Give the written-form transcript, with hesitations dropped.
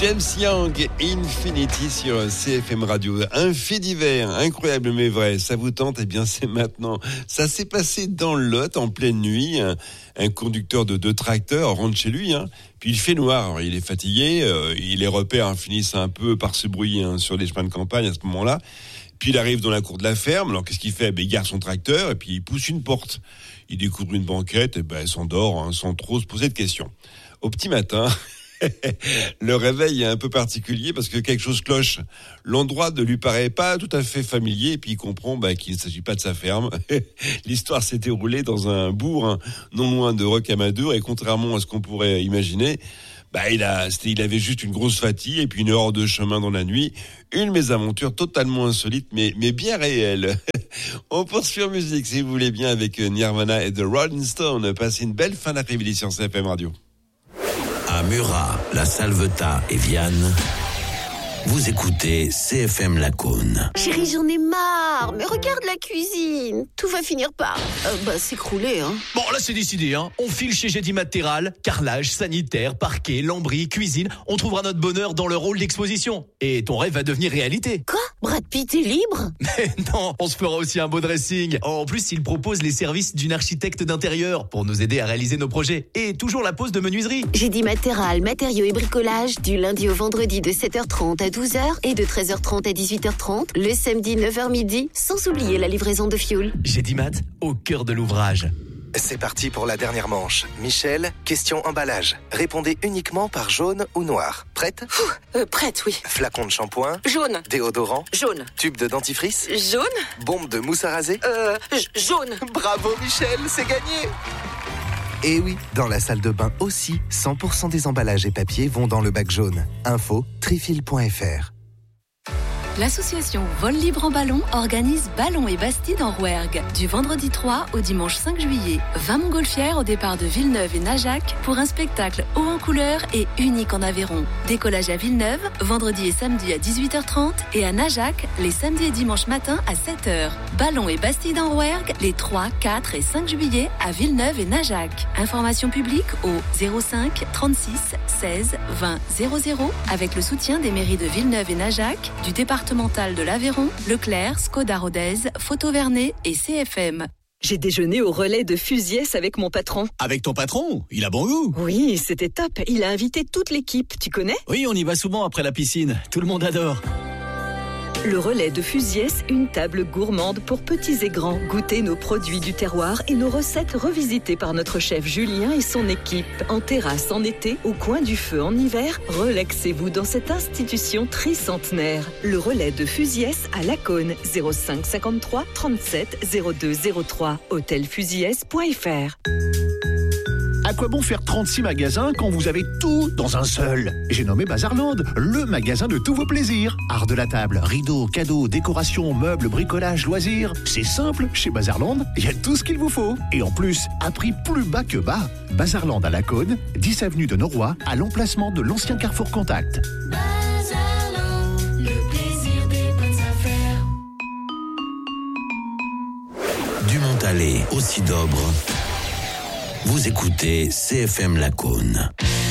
James Young, Infinity sur CFM Radio. Un fait divers, incroyable mais vrai. Ça vous tente? Eh bien, c'est maintenant. Ça s'est passé dans le Lot en pleine nuit. Un conducteur de 2 tracteurs rentre chez lui. Puis il fait noir. Alors, il est fatigué. Les repères finissent un peu par se brouiller sur les chemins de campagne à ce moment-là. Puis il arrive dans la cour de la ferme. Alors qu'est-ce qu'il fait? Il gare son tracteur et puis il pousse une porte. Il découvre une banquette et il s'endort sans trop se poser de questions. Au petit matin, le réveil est un peu particulier parce que quelque chose cloche. L'endroit ne lui paraît pas tout à fait familier et puis il comprend qu'il ne s'agit pas de sa ferme. L'histoire s'est déroulée dans un bourg non loin de Rocamadour et contrairement à ce qu'on pourrait imaginer, il avait juste une grosse fatigue et puis une heure de chemin dans la nuit. Une mésaventure totalement insolite mais bien réelle. On poursuit en musique si vous voulez bien avec Nirvana et The Rolling Stones. Passez une belle fin d'après-midi sur CFM Radio. À Murat, La Salvetat et Vianne, vous écoutez CFM Lacaune. Chérie, j'en ai marre, mais regarde la cuisine. Tout va finir par s'écrouler. Bon, là c'est décidé. On file chez Gédi Mattéral, carrelage, sanitaire, parquet, lambris, cuisine. On trouvera notre bonheur dans leur rôle d'exposition. Et ton rêve va devenir réalité. Quoi? Brad Pitt est libre? Mais non, on se fera aussi un beau dressing. En plus, il propose les services d'une architecte d'intérieur pour nous aider à réaliser nos projets. Et toujours la pose de menuiserie. Gédi Mattéral, matériaux et bricolage, du lundi au vendredi de 7h30 à 12h et de 13h30 à 18h30, le samedi 9h midi, sans oublier la livraison de fioul. Gédi Mat, au cœur de l'ouvrage. C'est parti pour la dernière manche. Michel, question emballage. Répondez uniquement par jaune ou noir. Prête? Prête, oui. Flacon de shampoing? Jaune. Déodorant? Jaune. Tube de dentifrice? Jaune. Bombe de mousse à raser? Jaune. Bravo Michel, c'est gagné! Et oui, dans la salle de bain aussi, 100% des emballages et papiers vont dans le bac jaune. Info, trifil.fr. L'association Vol Libre en Ballon organise Ballon et Bastide en Rouergue du vendredi 3 au dimanche 5 juillet. 20 montgolfières au départ de Villeneuve et Najac pour un spectacle haut en couleur et unique en Aveyron. Décollage à Villeneuve, vendredi et samedi à 18h30 et à Najac, les samedis et dimanches matin à 7h. Ballon et Bastide en Rouergue les 3, 4 et 5 juillet à Villeneuve et Najac. Information publique au 05 36 16 20 00 avec le soutien des mairies de Villeneuve et Najac, du départemental de l'Aveyron, Leclerc, Skoda Rodez, Photo Vernet et CFM. J'ai déjeuné au relais de Fusiès avec mon patron. Avec ton patron? Il a bon goût. Oui, c'était top. Il a invité toute l'équipe, tu connais? Oui, on y va souvent après la piscine. Tout le monde adore. Le relais de Fusiès, une table gourmande pour petits et grands. Goûtez nos produits du terroir et nos recettes revisitées par notre chef Julien et son équipe. En terrasse en été, au coin du feu en hiver, relaxez-vous dans cette institution tricentenaire. Le relais de Fusiès à Lacaune, 05 53 37 02 03. Hôtelfusiès.fr. À quoi bon faire 36 magasins quand vous avez tout dans un seul? J'ai nommé Bazarland, le magasin de tous vos plaisirs. Art de la table, rideaux, cadeaux, décorations, meubles, bricolage, loisirs. C'est simple, chez Bazarland, il y a tout ce qu'il vous faut. Et en plus, à prix plus bas que bas. Bazarland à Lacaune, 10 avenue de Noroy, à l'emplacement de l'ancien Carrefour Contact. Bazarland, le plaisir des bonnes affaires. Du Montalet au Sidobre, vous écoutez CFM Lacaune.